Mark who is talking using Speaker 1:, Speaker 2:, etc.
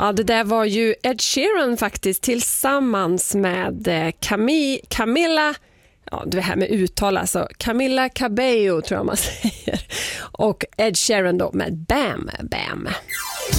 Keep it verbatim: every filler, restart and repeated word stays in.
Speaker 1: Ja, det där var ju Ed Sheeran faktiskt tillsammans med Cami- Camila, ja, det här med uttal, alltså Camila Cabello tror jag man säger, och Ed Sheeran då med Bam Bam.